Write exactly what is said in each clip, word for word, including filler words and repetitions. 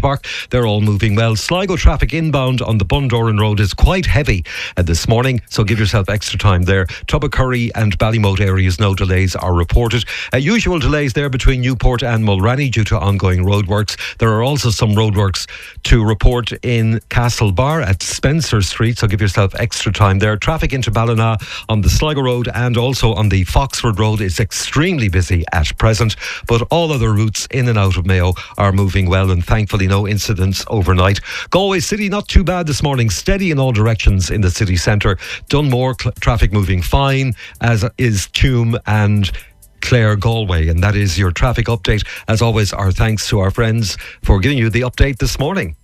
Park. They're all moving well. Sligo traffic inbound on the Bundoran Road is quite heavy uh, this morning, so give yourself extra time there. Tubbacurry and Ballymote areas, no delays are reported. Uh, usual delays there between Newport and Mulranny due to ongoing roadworks. There are also some roadworks to report in Castlebar at Spencer Street, so give yourself extra time there. Traffic into Ballina on the Sligo Road and also on the Foxford Road is extremely busy at present, but all other routes in and out of Mayo are moving well, and thankfully no incidents overnight. Galway City not too bad this morning, steady in all directions in the city centre. Dunmore cl- traffic moving fine, as is Tuam and Clare Galway, and that is your traffic update. As always, our thanks to our friends for giving you the update this morning.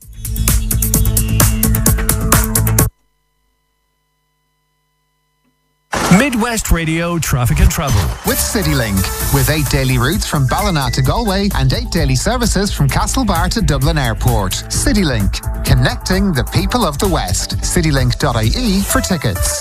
Midwest Radio Traffic and Travel with CityLink, with eight daily routes from Ballina to Galway and eight daily services from Castlebar to Dublin Airport. CityLink, connecting the people of the West. citylink dot I E for tickets.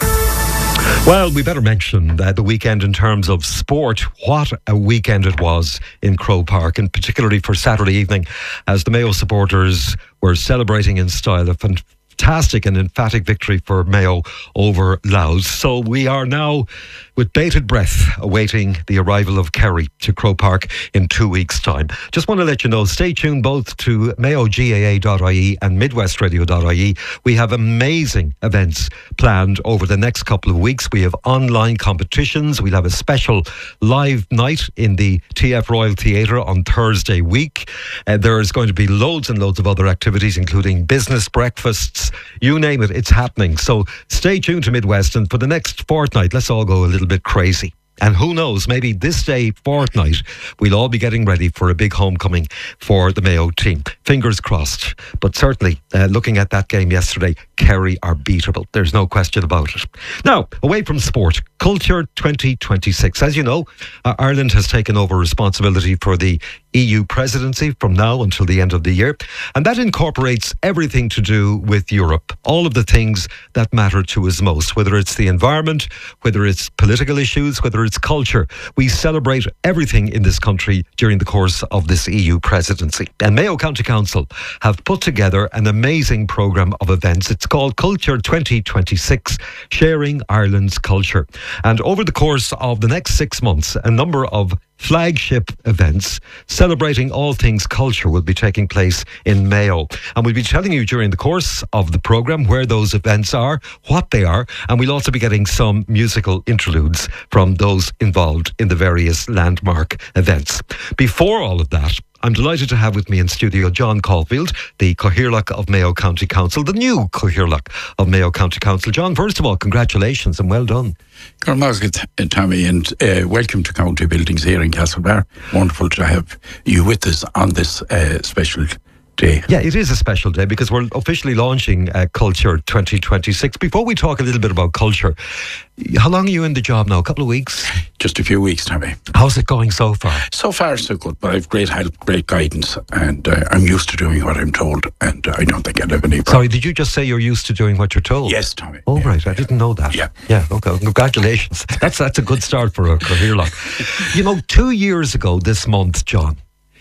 Well, we better mention uh, the weekend in terms of sport. What a weekend it was in Croke Park, and particularly for Saturday evening, as the Mayo supporters were celebrating in style a fantastic and emphatic victory for Mayo over Louth. So we are now with bated breath awaiting the arrival of Kerry to Croke Park in two weeks' time. Just want to let you know, stay tuned both to mayo g a a dot I E and midwest radio dot I E. We have amazing events planned over the next couple of weeks. We have online competitions. We'll have a special live night in the T F Royal Theatre on Thursday week. Uh, there's going to be loads and loads of other activities, including business breakfasts. You name it, it's happening. So stay tuned to Midwest, and for the next fortnight, let's all go a little bit crazy. And who knows, maybe this day fortnight we'll all be getting ready for a big homecoming for the Mayo team. Fingers crossed. But certainly, uh, looking at that game yesterday, Kerry are beatable. There's no question about it. Now, away from sport, Culture twenty twenty-six. As you know, uh, Ireland has taken over responsibility for the E U presidency from now until the end of the year. And that incorporates everything to do with Europe. All of the things that matter to us most, whether it's the environment, whether it's political issues, whether it's culture. We celebrate everything in this country during the course of this E U presidency. And Mayo County Council have put together an amazing programme of events. It's called Culture twenty twenty-six, Sharing Ireland's Culture. And over the course of the next six months, a number of flagship events celebrating all things culture will be taking place in Mayo. And we'll be telling you during the course of the programme where those events are, what they are, and we'll also be getting some musical interludes from those involved in the various landmark events. Before all of that, I'm delighted to have with me in studio John Caulfield, the Cathaoirleach of Mayo County Council, the new Cathaoirleach of Mayo County Council. John, first of all, congratulations and well done. Good morning, Tommy, and uh, welcome to County Buildings here in Castlebar. Wonderful to have you with us on this uh, special day. Yeah, it is a special day because we're officially launching uh, Culture twenty twenty-six. Before we talk a little bit about culture, how long are you in the job now? A couple of weeks? Just a few weeks, Tommy. How's it going so far? So far, so good, but I've great help, great guidance, and uh, I'm used to doing what I'm told, and uh, I don't think I'll have any problem. Sorry, did you just say you're used to doing what you're told? Yes, Tommy. Oh, yeah, right, yeah. I didn't know that. Yeah. Yeah, okay, congratulations. That's that's a good start for a Cathaoirleach. You know, two years ago this month, John,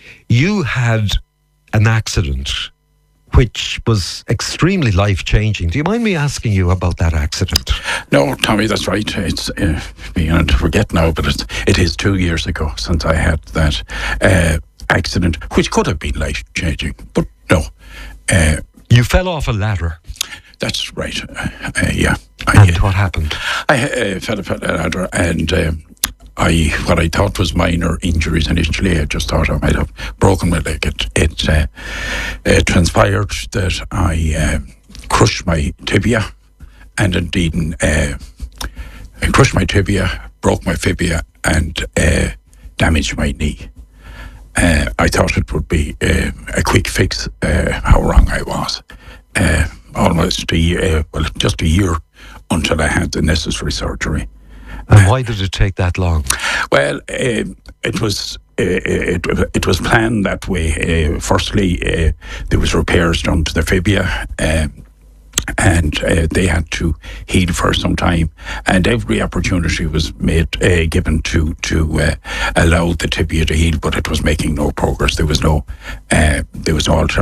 you had an accident which was extremely life-changing. Do you mind me asking you about that accident? No, Tommy, that's right. It's uh, beginning to forget now, but it's, it is two years ago since I had that uh, accident, which could have been life-changing, but no. Uh, you fell off a ladder. That's right. Uh, uh, yeah. I, and what happened? I uh, fell off a ladder, and um, I what I thought was minor injuries initially. I just thought I might have broken my leg. It, it, uh, it transpired that I uh, crushed my tibia, and indeed uh, I crushed my tibia, broke my fibia, and uh, damaged my knee. Uh, I thought it would be uh, a quick fix. Uh, how wrong I was. Uh, almost a year, uh, well, just a year until I had the necessary surgery. And why did it take that long? Well, uh, it was uh, it, it was planned that way. Uh, firstly, uh, there was repairs done to the fibia, um, and uh, they had to heal for some time. And every opportunity was made uh, given to to uh, allow the tibia to heal, but it was making no progress. There was no uh, there was no alternative.